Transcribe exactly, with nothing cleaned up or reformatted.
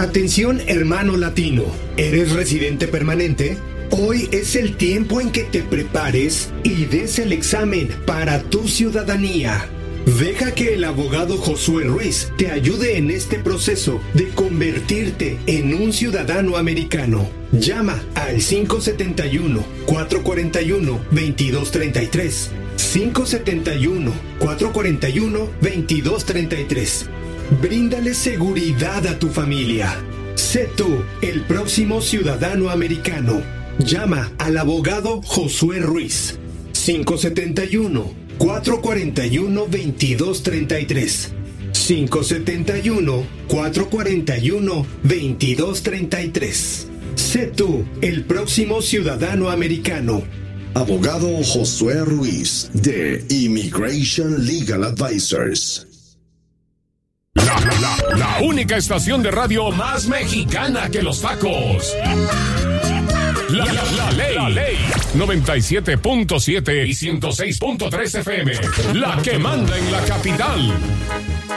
Atención, hermano latino. ¿Eres residente permanente? Hoy es el tiempo en que te prepares y des el examen para tu ciudadanía. Deja que el abogado Josué Ruiz te ayude en este proceso de convertirte en un ciudadano americano. Llama al cinco siete uno, cuatro cuatro uno, dos dos tres tres. cinco siete uno, cuatro cuatro uno, dos dos tres tres. Bríndale seguridad a tu familia. Sé tú el próximo ciudadano americano. Llama al abogado Josué Ruiz. cinco siete uno, cuatro cuatro uno, dos dos tres tres. cinco siete uno, cuatro cuatro uno, dos dos tres tres. Sé tú el próximo ciudadano americano. Abogado Josué Ruiz de Immigration Legal Advisors. La, la, la única estación de radio más mexicana que los tacos. La, la, la ley. La ley. noventa y siete punto siete y ciento seis punto tres F M. La que manda en la capital.